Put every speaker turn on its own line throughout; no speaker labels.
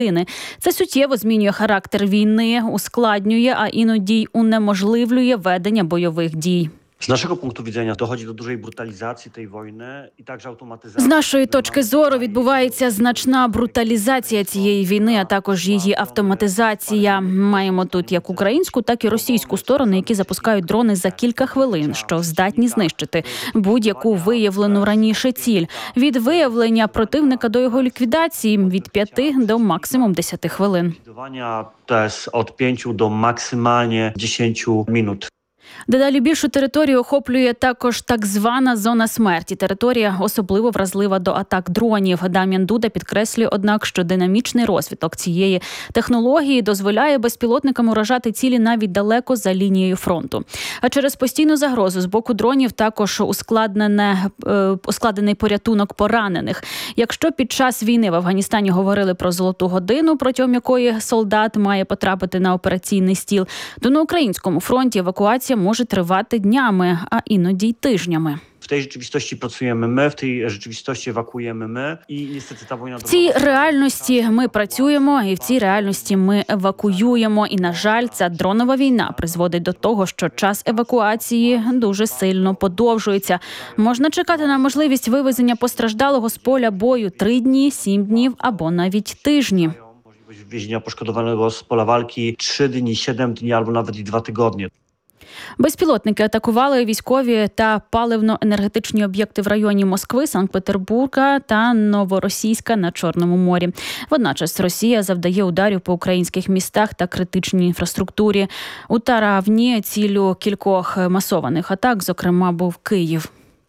Це суттєво змінює характер війни, ускладнює, а іноді й унеможливлює ведення бойових дій.
Z naszego punktu widzenia dochodzi do dużej brutalizacji tej wojny i także automatyzacji.
З нашої точки зору відбувається значна бруталізація цієї війни, а також її автоматизація. Маємо тут як українську, так і російську сторони, які запускають дрони за кілька хвилин, що здатні знищити будь-яку виявлену раніше ціль. Від виявлення противника до його ліквідації від 5 до максимум 10 хвилин.
To jest od 5 do maksymalnie 10 minut.
Дедалі більшу територію охоплює також так звана зона смерті. Територія особливо вразлива до атак дронів. Дам'ян Дуда підкреслює, однак, що динамічний розвиток цієї технології дозволяє безпілотникам уражати цілі навіть далеко за лінією фронту. А через постійну загрозу з боку дронів також ускладений порятунок поранених. Якщо під час війни в Афганістані говорили про золоту годину, протягом якої солдат має потрапити на операційний стіл, то на українському фронті евакуація може тривати днями, а іноді й тижнями.
W tej rzeczywistości pracujemy my, w tej rzeczywistości ewakuujemy my i niestety ta wojna...
В цій реальності ми працюємо і в цій реальності ми евакуюємо. І, на жаль, ця дронова війна призводить до того, що час евакуації дуже сильно подовжується. Можна чекати на можливість вивезення постраждалого з поля бою 3 дні, 7 днів або навіть тижні.
Możliwość wywiezienia poszkodowanego z pola walki 3 dni, 7 dni albo nawet i 2 tygodnie.
Безпілотники атакували військові та паливно-енергетичні об'єкти в районі Москви, Санкт-Петербурга та Новоросійська на Чорному морі. Водночас Росія завдає ударів по українських містах та критичній інфраструктурі. У Таравні ціллю кількох масованих атак, зокрема, був Київ.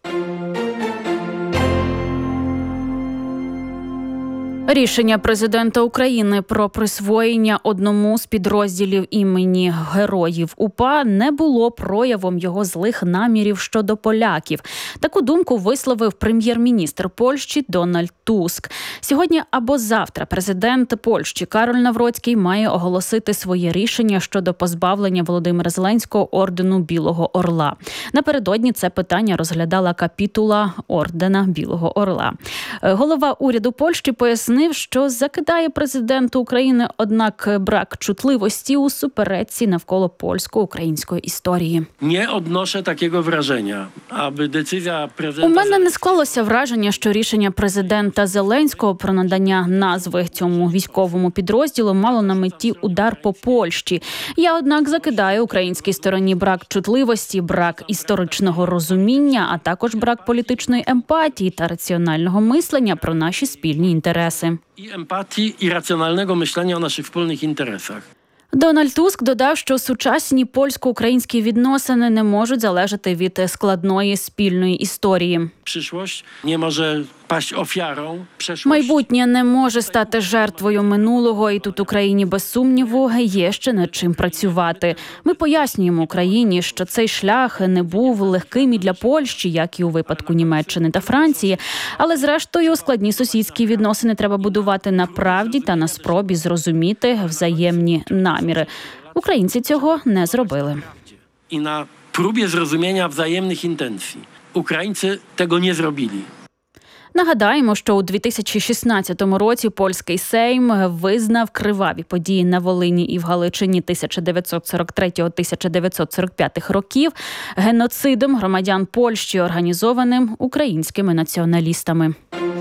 Рішення президента України про присвоєння одному з підрозділів імені Героїв УПА не було проявом його злих намірів щодо поляків. Таку думку висловив прем'єр-міністр Польщі Дональд Туск. Сьогодні або завтра президент Польщі Кароль Навроцький має оголосити своє рішення щодо позбавлення Володимира Зеленського ордену Білого Орла. Напередодні це питання розглядала капітула ордена Білого Орла. Голова уряду Польщі пояснив, що закидає президенту України, однак брак чутливості у суперечці навколо польсько-української історії.
Не odnoszę takiego wrażenia, aby decyzja prezydenta...
У мене не склалося враження, що рішення президента Зеленського про надання назви цьому військовому підрозділу мало на меті удар по Польщі. Я, однак, закидаю українській стороні брак чутливості, брак історичного розуміння, а також брак політичної емпатії та раціонального мислення про наші спільні інтереси.
I empatii i racjonalnego myślenia o naszych wspólnych interesach.
Дональд Туск додав, що сучасні польсько-українські відносини не можуть залежати від складної спільної історії.
Przyszłość nie może paść ofiarą przeszłości.
Майбутнє не може стати жертвою минулого, і тут Україні, без сумніву, є ще над чим працювати. Ми пояснюємо Україні, що цей шлях не був легким і для Польщі, як і у випадку Німеччини та Франції, але зрештою складні сусідські відносини треба будувати на правді та на спробі зрозуміти взаємні наміри. Українці цього не зробили.
I na próbie zrozumienia wzajemnych intencji. Українці tego nie zrobili.
Нагадаємо, що у 2016 році польський Сейм визнав криваві події на Волині і в Галичині 1943-1945 років геноцидом громадян Польщі, організованим українськими націоналістами.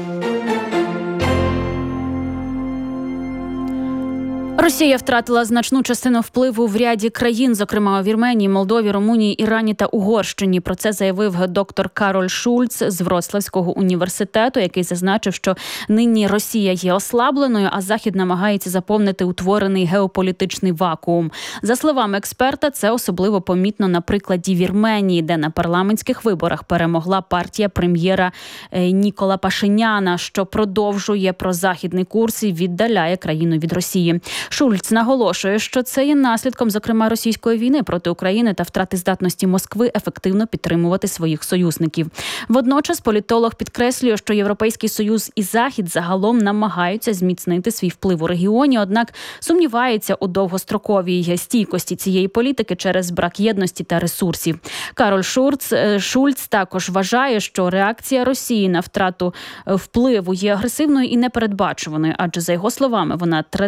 Росія втратила значну частину впливу в ряді країн, зокрема у Вірменії, Молдові, Румунії, Ірані та Угорщині. Про це заявив доктор Кароль Шульц з Вроцлавського університету, який зазначив, що нині Росія є ослабленою, а Захід намагається заповнити утворений геополітичний вакуум. За словами експерта, це особливо помітно на прикладі Вірменії, де на парламентських виборах перемогла партія прем'єра Нікола Пашиняна, що продовжує прозахідний курс і віддаляє країну від Росії. Шульц наголошує, що це є наслідком, зокрема, російської війни проти України та втрати здатності Москви ефективно підтримувати своїх союзників. Водночас політолог підкреслює, що Європейський Союз і Захід загалом намагаються зміцнити свій вплив у регіоні, однак сумнівається у довгостроковій стійкості цієї політики через брак єдності та ресурсів. Кароль Шульц також вважає, що реакція Росії на втрату впливу є агресивною і непередбачуваною, адже, за його словами, вона